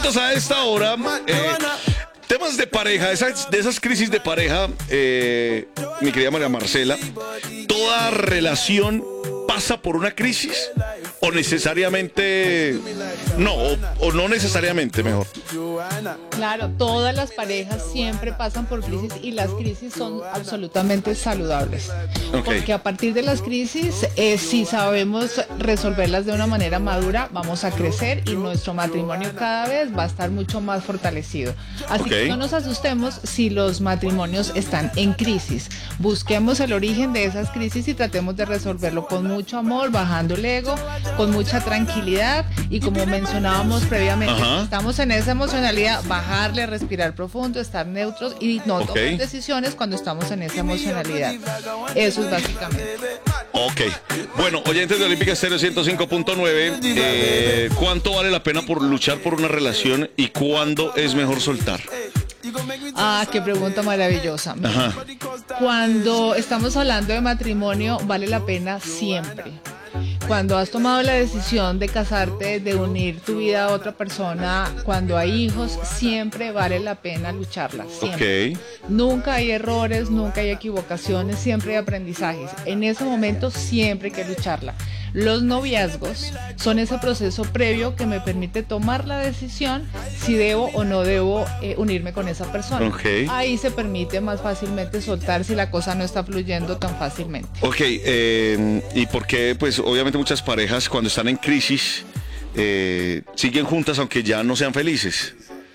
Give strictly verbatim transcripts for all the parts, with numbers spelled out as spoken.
atentos a esta hora. Eh, temas de pareja, esas, de esas crisis de pareja, eh, mi querida María Marcela, ¿toda relación pasa por una crisis? ¿O necesariamente no? O, o no necesariamente, mejor. Claro, todas las parejas siempre pasan por crisis y las crisis son absolutamente saludables. Okay. Porque a partir de las crisis, eh, si sabemos resolverlas de una manera madura, vamos a crecer y nuestro matrimonio cada vez va a estar mucho más fortalecido. Así Okay. que no nos asustemos si los matrimonios están en crisis. Busquemos el origen de esas crisis y tratemos de resolverlo con mucho amor, bajando el ego, con mucha tranquilidad y como mencionábamos previamente, Ajá. estamos en esa emocionalidad, bajarle, respirar profundo, estar neutros y no Ok. tomar decisiones cuando estamos en esa emocionalidad. Eso es básicamente. Ok. Bueno, oyentes de Olímpica Estéreo ciento cinco punto nueve, eh, ¿cuánto vale la pena por luchar por una relación y cuándo es mejor soltar? Ah, qué pregunta maravillosa. Ajá. Cuando estamos hablando de matrimonio, vale la pena siempre. Cuando has tomado la decisión de casarte, de unir tu vida a otra persona, cuando hay hijos, siempre vale la pena lucharla, siempre. Ok. Nunca hay errores, nunca hay equivocaciones, siempre hay aprendizajes. En ese momento siempre hay que lucharla. Los noviazgos son ese proceso previo que me permite tomar la decisión si debo o no debo eh, unirme con esa persona. Ok. Ahí se permite más fácilmente soltar si la cosa no está fluyendo tan fácilmente. Ok, eh, ¿y por qué? Pues obviamente muchas parejas cuando están en crisis eh, siguen juntas aunque ya no sean felices.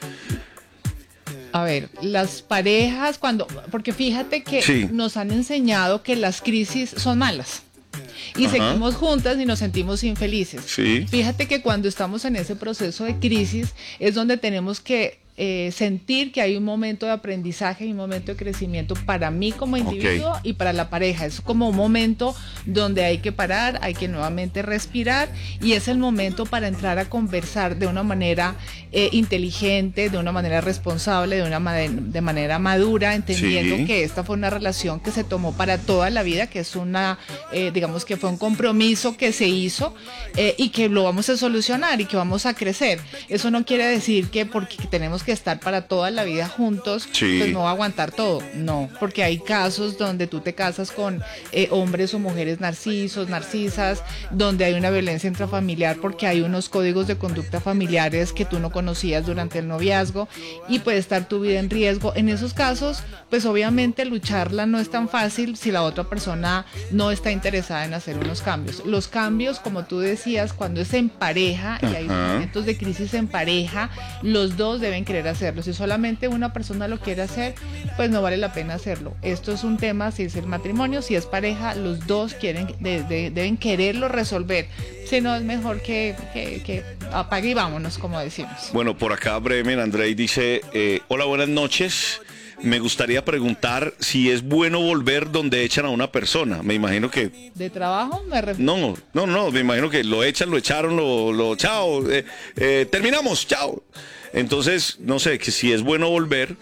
A ver, las parejas cuando, porque fíjate que Sí. nos han enseñado que las crisis son malas. Y Ajá. seguimos juntas y nos sentimos infelices. Sí. Fíjate que cuando estamos en ese proceso de crisis es donde tenemos que eh, sentir que hay un momento de aprendizaje y un momento de crecimiento para mí como individuo Ok. y para la pareja. Es como un momento donde hay que parar, hay que nuevamente respirar y es el momento para entrar a conversar de una manera eh, inteligente, de una manera responsable, de una ma- de manera madura, entendiendo Sí. que esta fue una relación que se tomó para toda la vida, que es una, eh, digamos que fue un compromiso que se hizo eh, y que lo vamos a solucionar y que vamos a crecer. Eso no quiere decir que porque tenemos que estar para toda la vida juntos, Sí. pues no va a aguantar todo. No, porque hay casos donde tú te casas con eh, hombres o mujeres narcisos, narcisas, donde hay una violencia intrafamiliar porque hay unos códigos de conducta familiares que tú no conocías durante el noviazgo y puede estar tu vida en riesgo. En esos casos, pues obviamente lucharla no es tan fácil si la otra persona no está interesada en hacer unos cambios. Los cambios, como tú decías, cuando es en pareja y hay Ajá. momentos de crisis en pareja, los dos deben querer hacerlo. Si solamente una persona lo quiere hacer, pues no vale la pena hacerlo. Esto es un tema, si es el matrimonio, si es pareja, los dos quieren de, de, deben quererlo resolver. Si no, es mejor que, que, que apague y vámonos, como decimos. Bueno, por acá Bremen Andrei dice, eh, hola, buenas noches. Me gustaría preguntar si es bueno volver donde echan a una persona. Me imagino que... ¿De trabajo? Me refiero. No, no, no, me imagino que lo echan, lo echaron, lo, lo chao, eh, eh, terminamos, chao. Entonces, no sé, que si es bueno volver,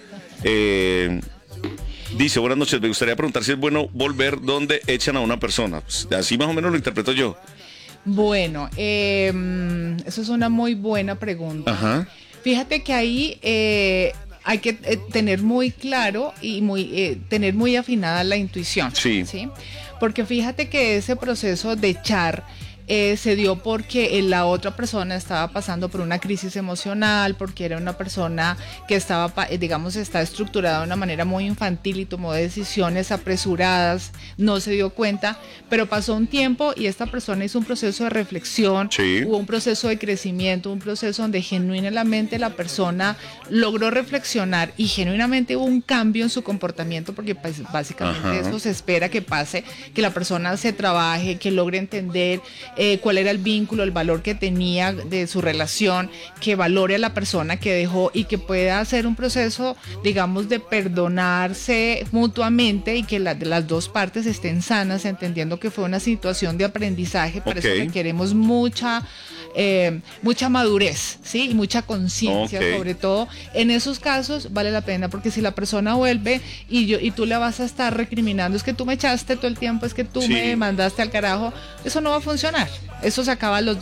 eh, dice, buenas noches, me gustaría preguntar si es bueno volver donde echan a una persona. Pues, así más o menos lo interpreto yo. Bueno, eh, eso es una muy buena pregunta. Ajá. Fíjate que ahí eh, hay que eh, tener muy claro y muy eh, tener muy afinada la intuición. Sí. ¿Sí? Porque fíjate que ese proceso de echar eh, se dio porque eh, la otra persona estaba pasando por una crisis emocional, porque era una persona que estaba, pa- eh, digamos, está estructurada de una manera muy infantil y tomó decisiones apresuradas, no se dio cuenta, pero pasó un tiempo y esta persona hizo un proceso de reflexión, Sí. hubo un proceso de crecimiento, un proceso donde genuinamente la persona logró reflexionar y genuinamente hubo un cambio en su comportamiento, porque pues, básicamente Ajá. eso se espera que pase, que la persona se trabaje, que logre entender eh, cuál era el vínculo, el valor que tenía de su relación, que valore a la persona que dejó y que pueda hacer un proceso, digamos, de perdonarse mutuamente y que la, de las dos partes estén sanas, entendiendo que fue una situación de aprendizaje, para Ok. eso requeremos mucha eh, mucha madurez, ¿sí? Y mucha conciencia, Ok. sobre todo en esos casos vale la pena, porque si la persona vuelve y yo y tú le vas a estar recriminando, es que tú me echaste todo el tiempo, es que tú Sí. me mandaste al carajo, eso no va a funcionar, eso se acaba a los